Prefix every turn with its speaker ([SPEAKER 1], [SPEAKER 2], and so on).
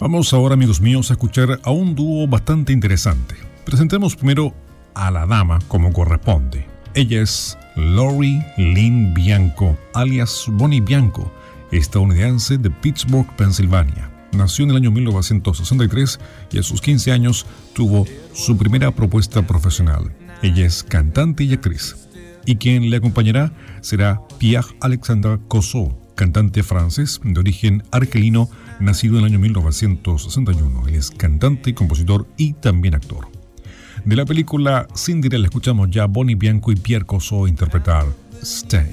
[SPEAKER 1] Vamos ahora, amigos míos, a escuchar a un dúo bastante interesante. Presentemos primero a la dama como corresponde. Ella es Lori Lynn Bianco, alias Bonnie Bianco, estadounidense de Pittsburgh, Pensilvania. Nació en el año 1963 y a sus 15 años tuvo su primera propuesta profesional. Ella es cantante y actriz. Y quien le acompañará será Pierre-Alexandre Cossot, cantante francés de origen argelino, nacido en el año 1961. Él es cantante, compositor y también actor. De la película Cinderella escuchamos ya a Bonnie Bianco y Pierre Cossot interpretar Stay.